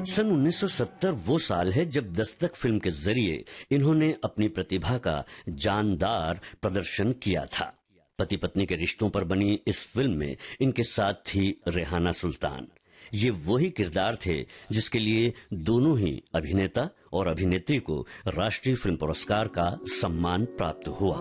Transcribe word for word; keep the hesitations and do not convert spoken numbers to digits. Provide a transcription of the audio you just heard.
सन उन्नीस सौ सत्तर वो साल है जब दस्तक फिल्म के जरिए इन्होंने अपनी प्रतिभा का जानदार प्रदर्शन किया था। पति पत्नी के रिश्तों पर बनी इस फिल्म में इनके साथ थी रेहाना सुल्तान। ये वही किरदार थे जिसके लिए दोनों ही अभिनेता और अभिनेत्री को राष्ट्रीय फिल्म पुरस्कार का सम्मान प्राप्त हुआ।